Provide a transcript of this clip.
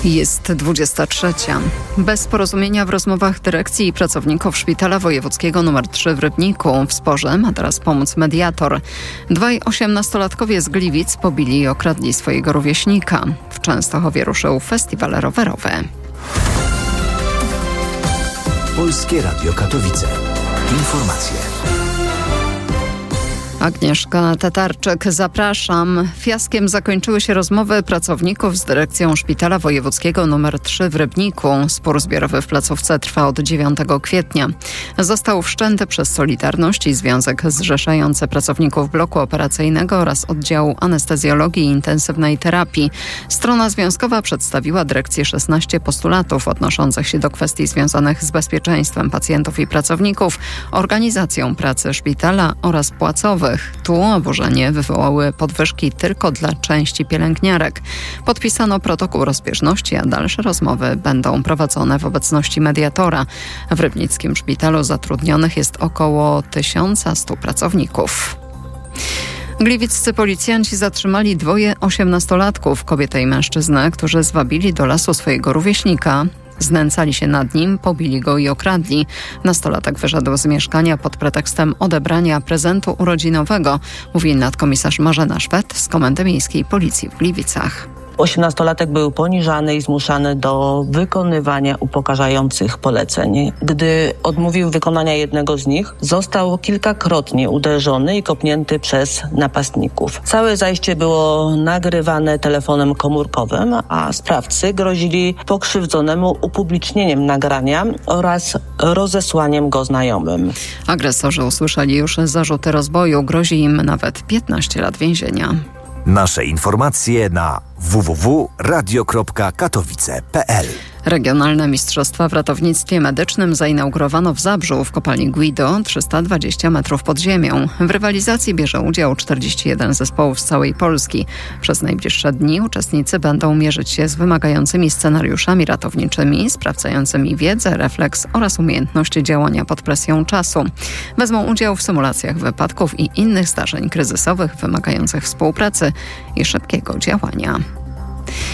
Jest 23. Bez porozumienia w rozmowach dyrekcji i pracowników Szpitala Wojewódzkiego nr 3 w Rybniku w sporze ma teraz pomóc mediator. Dwaj 18-latkowie z Gliwic pobili i okradli swojego rówieśnika. W Częstochowie ruszył festiwal rowerowy. Polskie Radio Katowice. Informacje. Agnieszka Tatarczyk, zapraszam. Fiaskiem zakończyły się rozmowy pracowników z dyrekcją Szpitala Wojewódzkiego nr 3 w Rybniku. Spór zbiorowy w placówce trwa od 9 kwietnia. Został wszczęty przez Solidarność i Związek zrzeszający pracowników bloku operacyjnego oraz oddziału anestezjologii i intensywnej terapii. Strona związkowa przedstawiła dyrekcji 16 postulatów odnoszących się do kwestii związanych z bezpieczeństwem pacjentów i pracowników, organizacją pracy szpitala oraz płacowych. Tu oburzenie wywołały podwyżki tylko dla części pielęgniarek. Podpisano protokół rozbieżności, a dalsze rozmowy będą prowadzone w obecności mediatora. W rybnickim szpitalu zatrudnionych jest około 1100 pracowników. Gliwiccy policjanci zatrzymali dwoje 18-latków, kobietę i mężczyznę, którzy zwabili do lasu swojego rówieśnika. Znęcali się nad nim, pobili go i okradli. Nastolatek wyszedł z mieszkania pod pretekstem odebrania prezentu urodzinowego, mówi nadkomisarz Marzena Szwed z Komendy Miejskiej Policji w Gliwicach. 18-latek był poniżany i zmuszany do wykonywania upokarzających poleceń. Gdy odmówił wykonania jednego z nich, został kilkakrotnie uderzony i kopnięty przez napastników. Całe zajście było nagrywane telefonem komórkowym, a sprawcy grozili pokrzywdzonemu upublicznieniem nagrania oraz rozesłaniem go znajomym. Agresorzy usłyszeli już zarzuty rozboju. Grozi im nawet 15 lat więzienia. Nasze informacje na www.radio.katowice.pl. Regionalne Mistrzostwa w Ratownictwie Medycznym zainaugurowano w Zabrzu w kopalni Guido 320 metrów pod ziemią. W rywalizacji bierze udział 41 zespołów z całej Polski. Przez najbliższe dni uczestnicy będą mierzyć się z wymagającymi scenariuszami ratowniczymi, sprawdzającymi wiedzę, refleks oraz umiejętności działania pod presją czasu. Wezmą udział w symulacjach wypadków i innych zdarzeń kryzysowych wymagających współpracy i szybkiego działania.